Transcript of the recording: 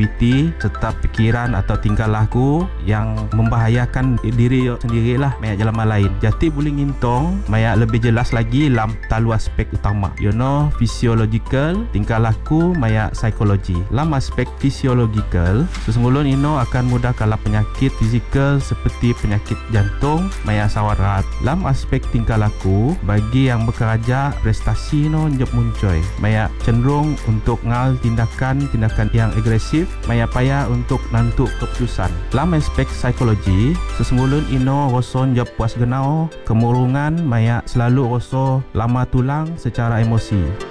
aktiviti serta pikiran atau tingkah laku yang membahayakan diri sendirilah maya jalaman lain. Jadi boleh ngintong maya lebih jelas lagi dalam talu aspek utama. Physiological, tingkah laku maya psikologi. Dalam aspek physiological, sesungguhnya ino akan mudah kalah penyakit fizikal seperti penyakit jantung maya sawarat. Dalam aspek tingkah laku, bagi yang bekerja prestasi njep muncul maya cenderung untuk ngal tindakan yang agresif maya payah untuk nantuk keputusan. Dalam aspek psikologi, sesungguhnya ino rasa njep puas genau, kemurungan maya selalu rasa lama tulang secara emosi.